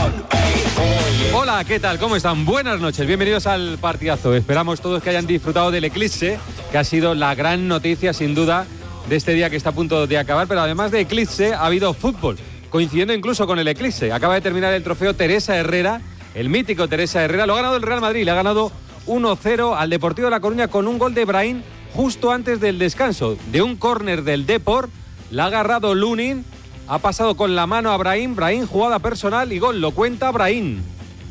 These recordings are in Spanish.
Hola, ¿qué tal? ¿Cómo están? Buenas noches, bienvenidos al partidazo. Esperamos todos que hayan disfrutado del eclipse, que ha sido la gran noticia, sin duda, de este día que está a punto de acabar. Pero además de eclipse, ha habido fútbol, coincidiendo incluso con el eclipse. Acaba de terminar el trofeo Teresa Herrera, el mítico Teresa Herrera. Lo ha ganado el Real Madrid, le ha ganado 1-0 al Deportivo de La Coruña con un gol de Brahim justo antes del descanso. De un córner del Depor, la ha agarrado Lunin, ha pasado con la mano a Brahim, jugada personal y gol, lo cuenta Brahim.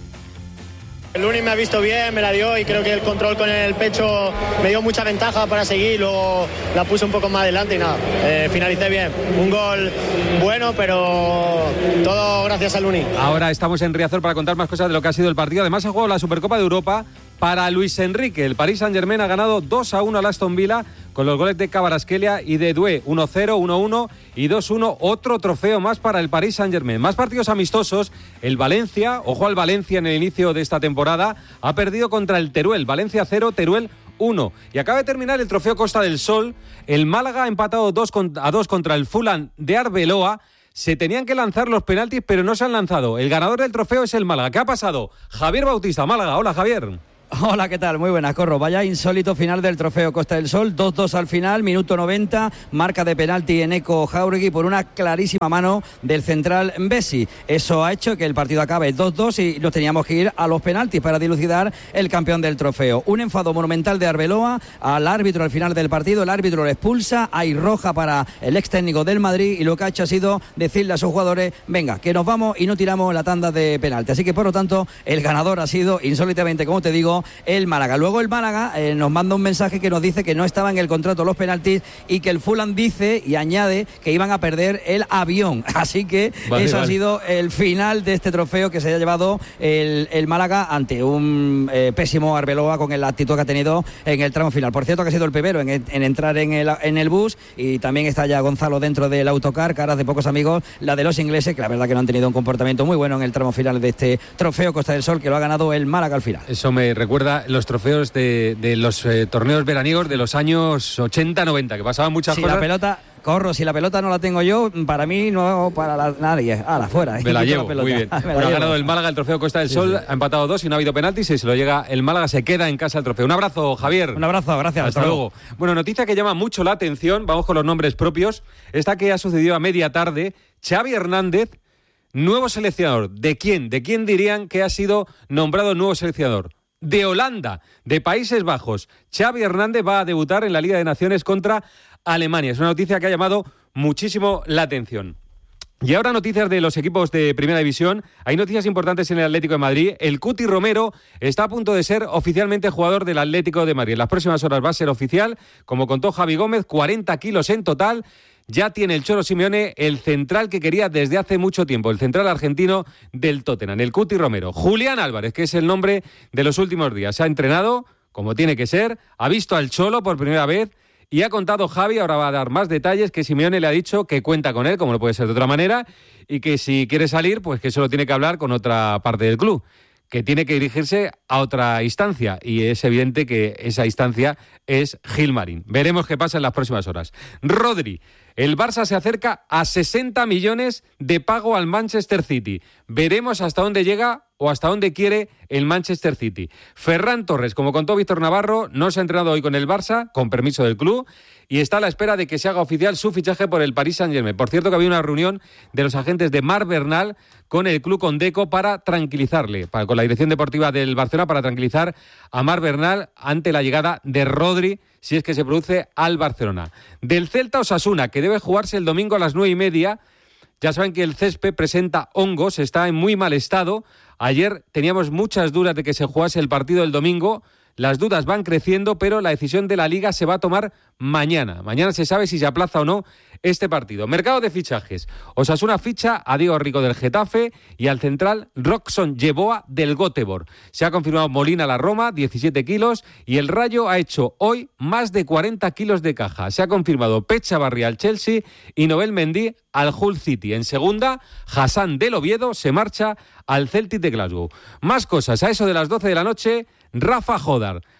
El Lunin me ha visto bien, me la dio y creo que el control con el pecho me dio mucha ventaja para seguir, luego la puse un poco más adelante y nada, finalicé bien. Un gol bueno, pero todo gracias al Lunin. Ahora estamos en Riazor para contar más cosas de lo que ha sido el partido. Además ha jugado la Supercopa de Europa para Luis Enrique. El Paris Saint-Germain ha ganado 2-1 al Aston Villa con los goles de Kvaratskhelia y de Doué. 1-0, 1-1 y 2-1. Otro trofeo más para el Paris Saint-Germain. Más partidos amistosos. El Valencia, ojo al Valencia en el inicio de esta temporada, ha perdido contra el Teruel. Valencia 0, Teruel 1. Y acaba de terminar el trofeo Costa del Sol. El Málaga ha empatado 2-2 contra el Fulham de Arbeloa. Se tenían que lanzar los penaltis, pero no se han lanzado. El ganador del trofeo es el Málaga. ¿Qué ha pasado? Javier Bautista, Málaga. Hola, Javier. Hola, ¿qué tal? Muy buenas, Corro. Vaya insólito final del trofeo Costa del Sol. 2-2 al final, minuto 90, marca de penalti en Eco Jauregui por una clarísima mano del central Bessi. Eso ha hecho que el partido acabe 2-2 y nos teníamos que ir a los penaltis para dilucidar el campeón del trofeo. Un enfado monumental de Arbeloa al árbitro al final del partido. El árbitro lo expulsa, hay roja para el ex técnico del Madrid y lo que ha hecho ha sido decirle a sus jugadores: venga, que nos vamos y no tiramos la tanda de penalti. Así que, por lo tanto, el ganador ha sido, insólitamente, como te digo, el Málaga. Luego el Málaga nos manda un mensaje que nos dice que no estaba en el contrato los penaltis y que el Fulham dice y añade que iban a perder el avión. Así que ha sido el final de este trofeo que se ha llevado el Málaga ante un pésimo Arbeloa con la actitud que ha tenido en el tramo final. Por cierto, que ha sido el primero en entrar en el bus, y también está ya Gonzalo dentro del autocar, caras de pocos amigos, la de los ingleses, que la verdad que no han tenido un comportamiento muy bueno en el tramo final de este trofeo Costa del Sol, que lo ha ganado el Málaga al final. Eso me recuerda los trofeos de los torneos veraniegos de los años 80-90, que pasaban muchas cosas. La pelota, Corro, si la pelota no la tengo yo, para mí no, para nadie. Fuera. Me la llevo, muy bien. Ha ganado el Málaga el trofeo Costa del Sol, ha empatado 2 y no ha habido penaltis, y se lo llega el Málaga, se queda en casa el trofeo. Un abrazo, Javier. Un abrazo, gracias. Hasta luego. Bueno, noticia que llama mucho la atención, vamos con los nombres propios. Esta que ha sucedido a media tarde. Xavi Hernández, nuevo seleccionador. ¿De quién? ¿De quién dirían que ha sido nombrado nuevo seleccionador? De Holanda, de Países Bajos. Xavi Hernández va a debutar en la Liga de Naciones contra Alemania. Es una noticia que ha llamado muchísimo la atención. Y ahora noticias de los equipos de Primera División. Hay noticias importantes en el Atlético de Madrid. El Cuti Romero está a punto de ser oficialmente jugador del Atlético de Madrid. En las próximas horas va a ser oficial. Como contó Javi Gómez, 40 kilos en total. Ya tiene el Cholo Simeone el central que quería desde hace mucho tiempo, el central argentino del Tottenham, el Cuti Romero. Julián Álvarez, que es el nombre de los últimos días. Se ha entrenado como tiene que ser, ha visto al Cholo por primera vez y ha contado Javi, ahora va a dar más detalles, que Simeone le ha dicho que cuenta con él, como no puede ser de otra manera, y que si quiere salir, pues que solo tiene que hablar con otra parte del club, que tiene que dirigirse a otra instancia, y es evidente que esa instancia es Gilmarín. Veremos qué pasa en las próximas horas. Rodri, el Barça se acerca a 60 millones de pago al Manchester City. Veremos hasta dónde llega o hasta dónde quiere el Manchester City. Ferran Torres, como contó Víctor Navarro, no se ha entrenado hoy con el Barça, con permiso del club, y está a la espera de que se haga oficial su fichaje por el Paris Saint-Germain. Por cierto, que había una reunión de los agentes de Marc Bernal con el club, con Deco, para tranquilizarle, con la dirección deportiva del Barcelona, para tranquilizar a Marc Bernal ante la llegada de Rodri, si es que se produce al Barcelona. Del Celta Osasuna, que debe jugarse el domingo a las 9:30. Ya saben que el césped presenta hongos, está en muy mal estado. Ayer teníamos muchas dudas de que se jugase el partido el domingo. Las dudas van creciendo, pero la decisión de la Liga se va a tomar mañana. Mañana se sabe si se aplaza o no este partido. Mercado de fichajes. Osasuna ficha a Diego Rico del Getafe y al central Roxon Yeboah del Göteborg. Se ha confirmado Molina a la Roma, 17 kilos, y el Rayo ha hecho hoy más de 40 kilos de caja. Se ha confirmado Pecha Barri al Chelsea y Nobel Mendy al Hull City. En segunda, Hassan del Oviedo se marcha al Celtic de Glasgow. Más cosas. A eso de las 12 de la noche, Rafa Jodar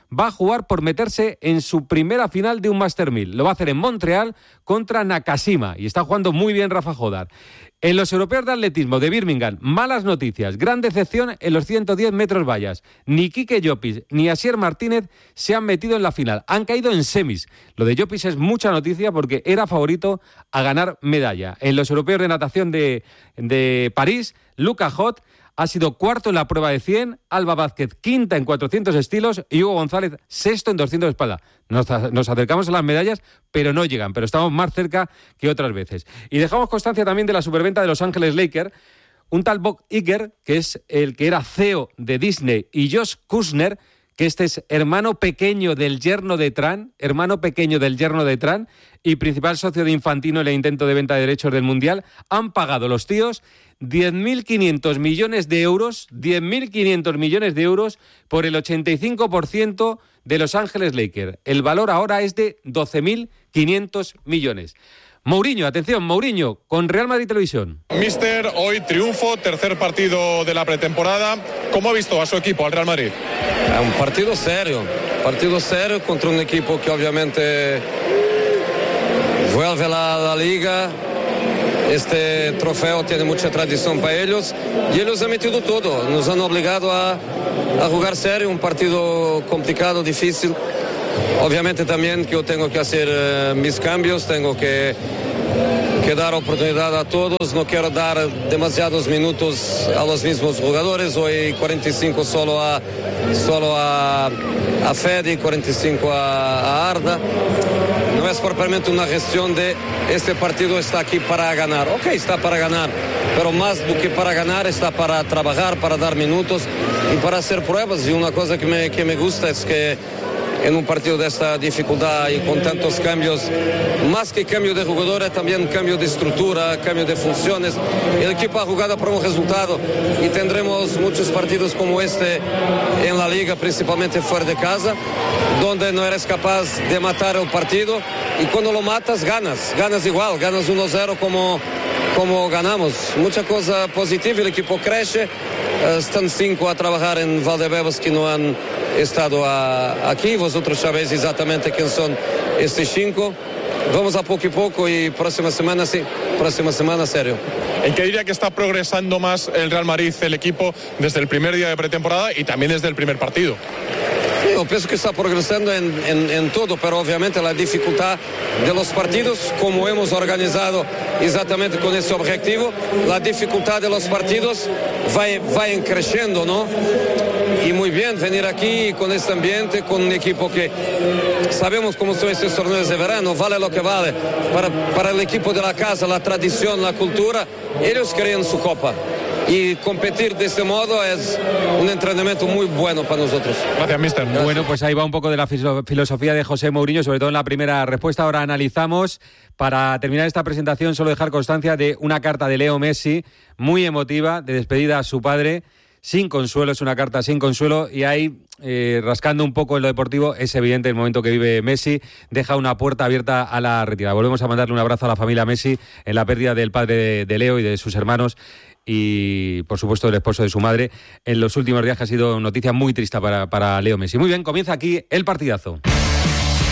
va a jugar por meterse en su primera final de un Master 1000. Lo va a hacer en Montreal contra Nakashima y está jugando muy bien Rafa Jodar. En los europeos de atletismo de Birmingham, malas noticias, gran decepción en los 110 metros vallas. Ni Quique Llopis ni Asier Martínez se han metido en la final, han caído en semis. Lo de Llopis es mucha noticia porque era favorito a ganar medalla. En los europeos de natación de París, Luca Hot ha sido cuarto en la prueba de 100, Alba Vázquez quinta en 400 estilos y Hugo González sexto en 200 espalda. Nos acercamos a las medallas, pero no llegan, pero estamos más cerca que otras veces. Y dejamos constancia también de la superventa de Los Ángeles Lakers. Un tal Bob Iger, que es el que era CEO de Disney, y Josh Kushner, que este es hermano pequeño del yerno de Trump y principal socio de Infantino en el intento de venta de derechos del Mundial, han pagado los tíos 10.500 millones de euros, 10.500 millones de euros por el 85% de Los Ángeles Lakers. El valor ahora es de 12.500 millones. Mourinho, atención, Mourinho, con Real Madrid Televisión. Mister, hoy triunfo, tercer partido de la pretemporada. ¿Cómo ha visto a su equipo, al Real Madrid? Un partido serio contra un equipo que obviamente vuelve a la liga. Este trofeo tiene mucha tradición para ellos y ellos han metido todo, nos han obligado a jugar serio, un partido complicado, difícil. Obviamente también que yo tengo que hacer mis cambios, tengo que dar oportunidad a todos, no quiero dar demasiados minutos a los mismos jugadores, hoy 45 solo a Fede, 45 a Arda. No es propiamente una gestión de este partido está aquí para ganar. Ok, está para ganar, pero más do que para ganar está para trabajar, para dar minutos y para hacer pruebas. Y una cosa que me gusta es que en un partido de esta dificultad y con tantos cambios, más que cambio de jugadores, también cambio de estructura, cambio de funciones. El equipo ha jugado por un resultado y tendremos muchos partidos como este en la liga, principalmente fuera de casa, donde no eres capaz de matar el partido y cuando lo matas ganas igual, ganas 1-0 como ganamos. Mucha cosa positiva, el equipo crece, están 5 a trabajar en Valdebebas que no han estado aquí, vosotros sabéis exactamente quién son estos 5. Vamos a poco y próxima semana serio. ¿En qué diría que está progresando más el Real Madrid, el equipo, desde el primer día de pretemporada y también desde el primer partido? Yo pienso que está progresando en todo, pero obviamente la dificultad de los partidos, como hemos organizado exactamente con ese objetivo, la dificultad de los partidos va creciendo, ¿no? Y muy bien venir aquí con este ambiente, con un equipo que sabemos cómo son estos torneos de verano, vale lo que vale. Para el equipo de la casa, la tradición, la cultura, ellos creen su copa. Y competir de este modo es un entrenamiento muy bueno para nosotros. Gracias, mister. Gracias. Bueno, pues ahí va un poco de la filosofía de José Mourinho, sobre todo en la primera respuesta. Ahora analizamos, para terminar esta presentación, solo dejar constancia de una carta de Leo Messi, muy emotiva, de despedida a su padre, sin consuelo, es una carta sin consuelo, y ahí, rascando un poco en lo deportivo, es evidente el momento que vive Messi, deja una puerta abierta a la retirada. Volvemos a mandarle un abrazo a la familia Messi en la pérdida del padre de Leo y de sus hermanos, y por supuesto del esposo de su madre en los últimos días, que ha sido noticia muy triste para Leo Messi. Muy bien, comienza aquí el partidazo.